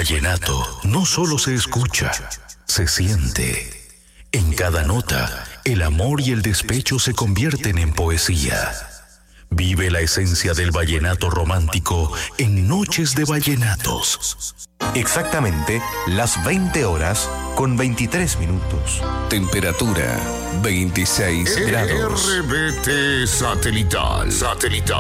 vallenato no solo se escucha, se siente. En cada nota, el amor y el despecho se convierten en poesía. Vive la esencia del vallenato romántico en Noches de Vallenatos. Exactamente las 20 horas con 23 minutos. Temperatura 26 grados. RBT Satelital.